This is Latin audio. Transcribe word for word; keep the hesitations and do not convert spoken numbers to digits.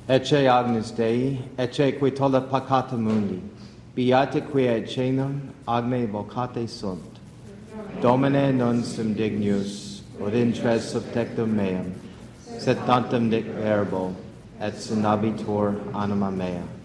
Ecce Agnus Dei, ecce qui tollit peccata mundi, beata qui et cenum, agne vocate sunt. Domine non sum dignus, ut intres subtectum meum, sed tantum dic verbo, et sinabitur anima mea.